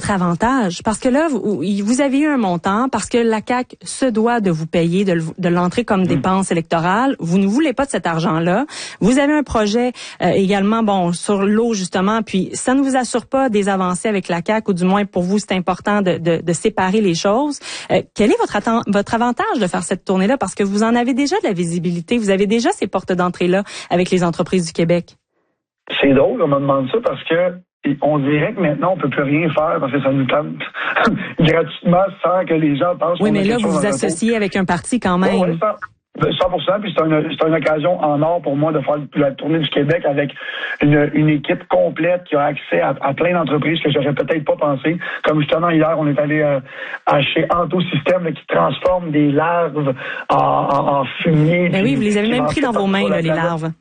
votre avantage? Parce que là, vous avez eu un montant, parce que la CAQ se doit de vous payer, de l'entrer comme dépense électorale. Vous ne voulez pas de cet argent-là. Vous avez un projet également, sur l'eau, justement, puis ça ne vous assure pas des avancées avec la CAQ, ou du moins pour vous, c'est important de séparer les choses. Quel est votre avantage de faire cette tournée-là? Parce que vous en avez déjà de la visibilité, vous avez déjà ces portes d'entrée-là avec les entreprises du Québec. C'est drôle qu'on me demande ça parce que on dirait que maintenant, on peut plus rien faire parce que ça nous tente gratuitement sans que les gens pensent. Oui, mais là, vous vous associez avec un parti quand même. Oui, 100%, puis c'est une occasion en or pour moi de faire la tournée du Québec avec une équipe complète qui a accès à plein d'entreprises que j'aurais peut-être pas pensé. Comme justement hier, on est allé chez Antosystème qui transforme des larves en fumier. Ben oui, vous les avez même pris dans vos mains, les larves.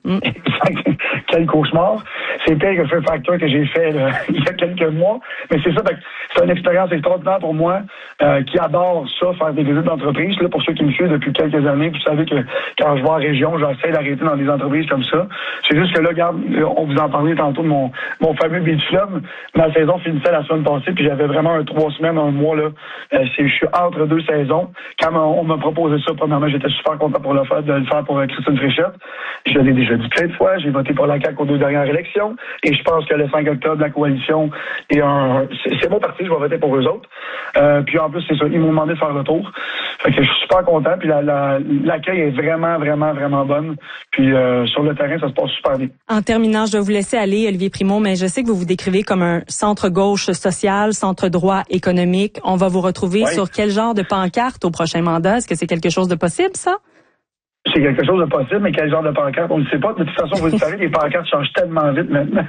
Quel cauchemar. C'est pire que Fear Factor que j'ai fait il y a quelques mois. Mais c'est ça, c'est une expérience extraordinaire pour moi qui adore ça, faire des visites d'entreprise. Là, pour ceux qui me suivent depuis quelques années, vous savez que quand je vais en région, j'essaie d'arrêter dans des entreprises comme ça. C'est juste que là, regarde, on vous en parlait tantôt de mon fameux Beach Club. Ma saison finissait la semaine passée, puis j'avais vraiment 3 semaines, 1 mois. Là. Je suis entre 2 saisons. Quand on m'a proposé ça, premièrement, j'étais super content de le faire pour Christine Fréchette. Je l'ai déjà dit plein de fois. J'ai voté pour la CAQ aux 2 dernières élections. Et je pense que le 5 octobre, la coalition est c'est mon parti, je vais voter pour eux autres. Puis en plus, c'est ça, ils m'ont demandé de faire le tour. Fait que je suis super content. Puis l'accueil est vraiment, vraiment, vraiment bonne. Puis sur le terrain, ça se passe super bien. En terminant, je dois vous laisser aller, Olivier Primo, mais je sais que vous vous décrivez comme un centre-gauche social, centre-droit économique. On va vous retrouver sur quel genre de pancarte au prochain mandat? Est-ce que c'est quelque chose de possible, ça? C'est quelque chose de possible, mais quel genre de pancarte, on ne sait pas. De toute façon, vous le savez, les pancartes changent tellement vite maintenant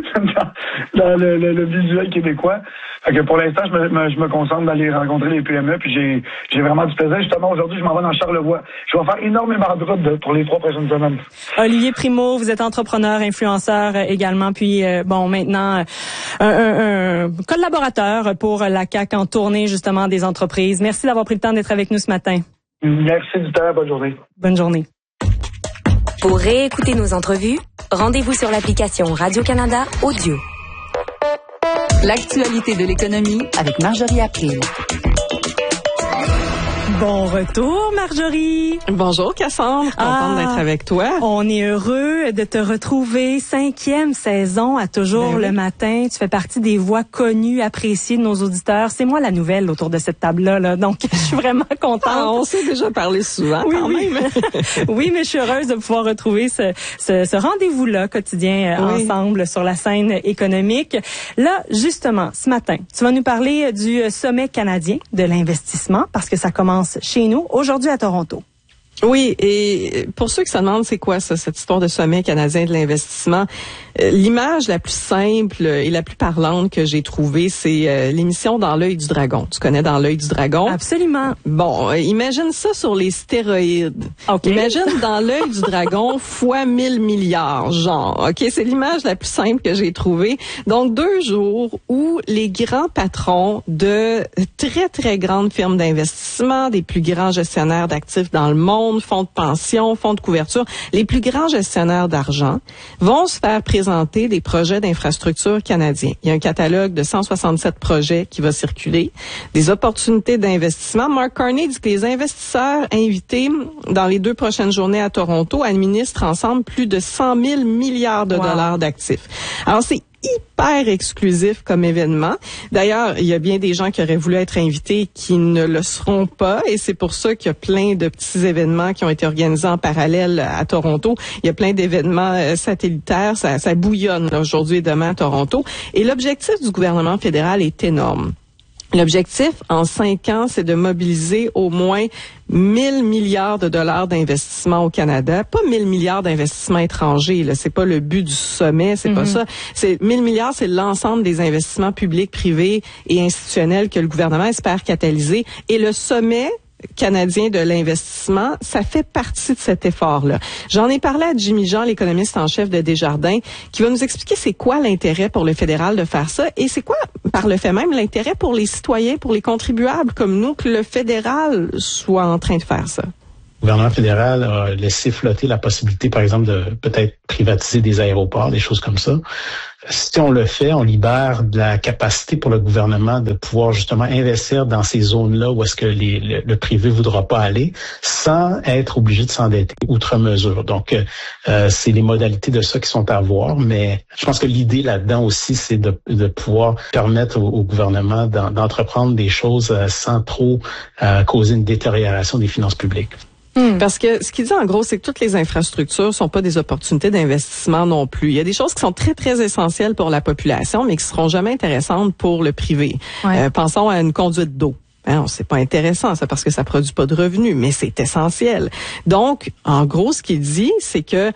dans le visuel québécois. Fait que pour l'instant, je me concentre d'aller rencontrer les PME, puis j'ai vraiment du plaisir. Justement, aujourd'hui, je m'en vais dans Charlevoix. Je vais faire énormément de routes pour les 3 prochaines semaines. Olivier Primo, vous êtes entrepreneur, influenceur également, puis maintenant un collaborateur pour la CAQ en tournée justement des entreprises. Merci d'avoir pris le temps d'être avec nous ce matin. Merci du temps. Bonne journée. Bonne journée. Pour réécouter nos entrevues, rendez-vous sur l'application Radio-Canada Audio. L'actualité de l'économie avec Marjorie April. Bon retour, Marjorie. Bonjour, Cassandre. Contente d'être avec toi. On est heureux de te retrouver. 5e saison à Toujours le matin. Tu fais partie des voix connues, appréciées de nos auditeurs. C'est moi la nouvelle autour de cette table-là, là. Donc, je suis vraiment contente. On s'est déjà parlé souvent, quand même. Oui, mais je suis heureuse de pouvoir retrouver ce rendez-vous-là quotidien ensemble sur la scène économique. Là, justement, ce matin, tu vas nous parler du sommet canadien de l'investissement parce que ça commence chez nous, aujourd'hui à Toronto. Oui, et pour ceux qui se demandent c'est quoi ça, cette histoire de sommet canadien de l'investissement, l'image la plus simple et la plus parlante que j'ai trouvée, c'est l'émission Dans l'œil du dragon. Tu connais Dans l'œil du dragon? Absolument. Bon, imagine ça sur les stéroïdes. Okay. Imagine Dans l'œil du dragon fois 1000 milliards, genre. OK, c'est l'image la plus simple que j'ai trouvée. Donc 2 jours où les grands patrons de très, très grandes firmes d'investissement, des plus grands gestionnaires d'actifs dans le monde, fonds de pension, fonds de couverture, les plus grands gestionnaires d'argent vont se faire présenter des projets d'infrastructure canadiens. Il y a un catalogue de 167 projets qui va circuler, des opportunités d'investissement. Mark Carney dit que les investisseurs invités dans les 2 prochaines journées à Toronto administrent ensemble plus de 100 000 milliards de dollars d'actifs. Alors, c'est hyper exclusif comme événement. D'ailleurs, il y a bien des gens qui auraient voulu être invités qui ne le seront pas et c'est pour ça qu'il y a plein de petits événements qui ont été organisés en parallèle à Toronto. Il y a plein d'événements satellitaires. Ça bouillonne là, aujourd'hui et demain à Toronto. Et l'objectif du gouvernement fédéral est énorme. L'objectif, en 5 ans, c'est de mobiliser au moins 1000 milliards de dollars d'investissement au Canada. Pas 1000 milliards d'investissements étrangers, là. C'est pas le but du sommet, c'est pas ça. C'est 1000 milliards, c'est l'ensemble des investissements publics, privés et institutionnels que le gouvernement espère catalyser. Et le sommet canadien de l'investissement, ça fait partie de cet effort-là. J'en ai parlé à Jimmy Jean, l'économiste en chef de Desjardins, qui va nous expliquer c'est quoi l'intérêt pour le fédéral de faire ça et c'est quoi, par le fait même, l'intérêt pour les citoyens, pour les contribuables comme nous, que le fédéral soit en train de faire ça. Le gouvernement fédéral a laissé flotter la possibilité, par exemple, de peut-être privatiser des aéroports, des choses comme ça. si on le fait, on libère de la capacité pour le gouvernement de pouvoir justement investir dans ces zones-là où est-ce que le privé voudra pas aller sans être obligé de s'endetter outre mesure. Donc, c'est les modalités de ça qui sont à voir, mais je pense que l'idée là-dedans aussi, c'est de pouvoir permettre au gouvernement d'entreprendre des choses sans trop causer une détérioration des finances publiques. Parce que ce qu'il dit en gros, c'est que toutes les infrastructures sont pas des opportunités d'investissement non plus. Il y a des choses qui sont très, très essentielles pour la population, mais qui seront jamais intéressantes pour le privé. Ouais. Pensons à une conduite d'eau. Hein, c'est pas intéressant, ça, parce que ça produit pas de revenus, mais c'est essentiel. Donc, en gros, ce qu'il dit, c'est que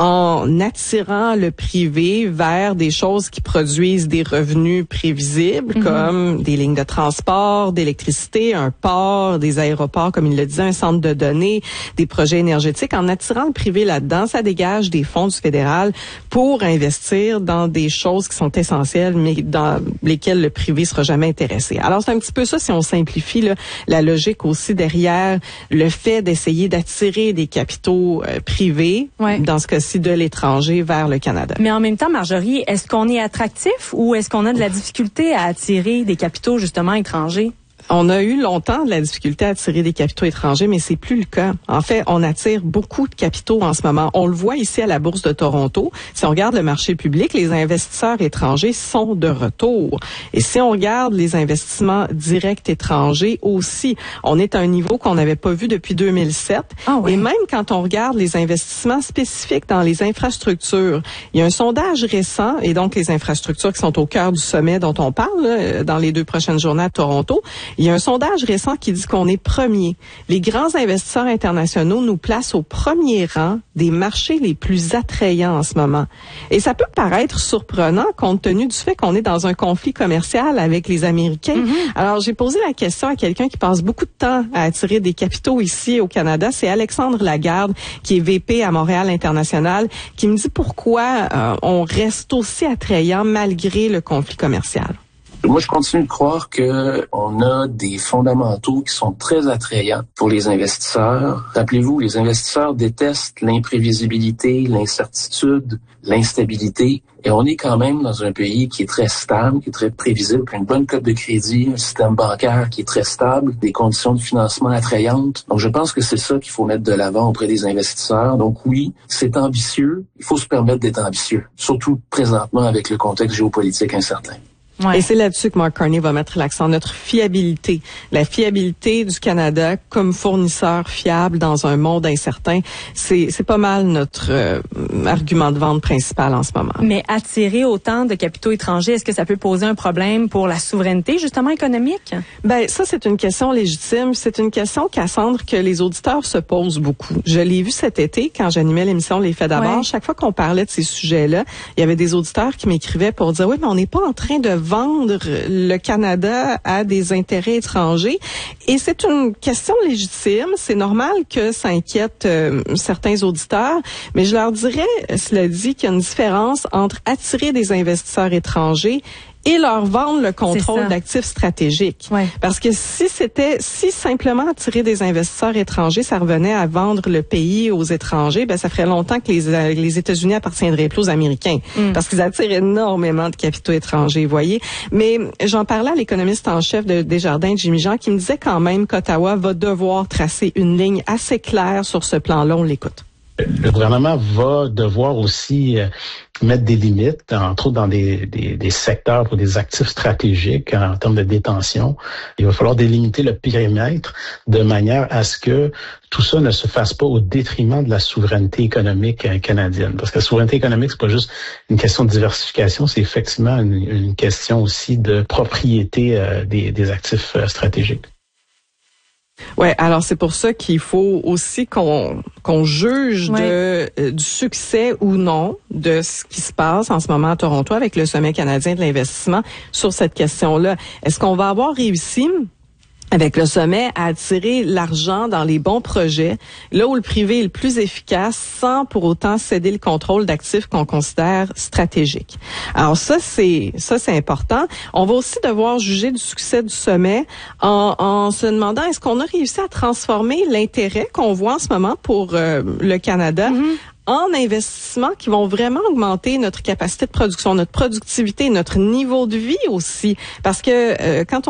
en attirant le privé vers des choses qui produisent des revenus prévisibles, comme des lignes de transport, d'électricité, un port, des aéroports, comme il le disait, un centre de données, des projets énergétiques, en attirant le privé là-dedans, ça dégage des fonds du fédéral pour investir dans des choses qui sont essentielles, mais dans lesquelles le privé sera jamais intéressé. Alors, c'est un petit peu ça, si on simplifie la logique aussi derrière le fait d'essayer d'attirer des capitaux privés, dans ce cas-ci de l'étranger, vers le Canada. Mais en même temps, Marjorie, est-ce qu'on est attractif ou est-ce qu'on a de la difficulté à attirer des capitaux justement étrangers? On a eu longtemps de la difficulté à attirer des capitaux étrangers, mais c'est plus le cas. En fait, on attire beaucoup de capitaux en ce moment. On le voit ici à la Bourse de Toronto. Si on regarde le marché public, les investisseurs étrangers sont de retour. Et si on regarde les investissements directs étrangers aussi, on est à un niveau qu'on n'avait pas vu depuis 2007. Ah oui. Et même quand on regarde les investissements spécifiques dans les infrastructures, il y a un sondage récent, et donc les infrastructures qui sont au cœur du sommet dont on parle là, dans les 2 prochaines journées à Toronto, il y a un sondage récent qui dit qu'on est premier. Les grands investisseurs internationaux nous placent au premier rang des marchés les plus attrayants en ce moment. Et ça peut paraître surprenant compte tenu du fait qu'on est dans un conflit commercial avec les Américains. Alors, j'ai posé la question à quelqu'un qui passe beaucoup de temps à attirer des capitaux ici au Canada. C'est Alexandre Lagarde, qui est VP à Montréal International, qui me dit pourquoi on reste aussi attrayant malgré le conflit commercial. Moi, je continue de croire que on a des fondamentaux qui sont très attrayants pour les investisseurs. Rappelez-vous, les investisseurs détestent l'imprévisibilité, l'incertitude, l'instabilité. Et on est quand même dans un pays qui est très stable, qui est très prévisible, qui a une bonne cote de crédit, un système bancaire qui est très stable, des conditions de financement attrayantes. Donc, je pense que c'est ça qu'il faut mettre de l'avant auprès des investisseurs. Donc oui, c'est ambitieux. Il faut se permettre d'être ambitieux, surtout présentement avec le contexte géopolitique incertain. Ouais. Et c'est là-dessus que Mark Carney va mettre l'accent, notre fiabilité. La fiabilité du Canada comme fournisseur fiable dans un monde incertain, c'est pas mal notre argument de vente principal en ce moment. Mais attirer autant de capitaux étrangers, est-ce que ça peut poser un problème pour la souveraineté justement économique? Ben ça, c'est une question légitime. C'est une question, Cassandre, que les auditeurs se posent beaucoup. Je l'ai vu cet été quand j'animais l'émission Les Faits d'abord. Ouais. Chaque fois qu'on parlait de ces sujets-là, il y avait des auditeurs qui m'écrivaient pour dire « Oui, mais on n'est pas en train de vendre le Canada à des intérêts étrangers. » Et c'est une question légitime. C'est normal que ça inquiète certains auditeurs, mais je leur dirais, cela dit, qu'il y a une différence entre attirer des investisseurs étrangers et leur vendre le contrôle d'actifs stratégiques. Ouais. Parce que si simplement attirer des investisseurs étrangers, ça revenait à vendre le pays aux étrangers, ben ça ferait longtemps que les États-Unis appartiendraient plus aux Américains. Parce qu'ils attirent énormément de capitaux étrangers, vous voyez. Mais j'en parlais à l'économiste en chef de Desjardins, Jimmy Jean, qui me disait quand même qu'Ottawa va devoir tracer une ligne assez claire sur ce plan-là. On l'écoute. Le gouvernement va devoir aussi mettre des limites, entre autres dans des secteurs pour des actifs stratégiques en termes de détention. Il va falloir délimiter le périmètre de manière à ce que tout ça ne se fasse pas au détriment de la souveraineté économique canadienne. Parce que la souveraineté économique, c'est pas juste une question de diversification, c'est effectivement une question aussi de propriété des actifs stratégiques. Ouais, alors c'est pour ça qu'il faut aussi qu'on juge du succès ou non de ce qui se passe en ce moment à Toronto avec le Sommet canadien de l'investissement sur cette question-là. Est-ce qu'on va avoir réussi avec le sommet à attirer l'argent dans les bons projets, là où le privé est le plus efficace, sans pour autant céder le contrôle d'actifs qu'on considère stratégiques. Alors ça c'est important. On va aussi devoir juger du succès du sommet en se demandant est-ce qu'on a réussi à transformer l'intérêt qu'on voit en ce moment pour le Canada en investissement qui vont vraiment augmenter notre capacité de production, notre productivité, notre niveau de vie aussi. Parce que quand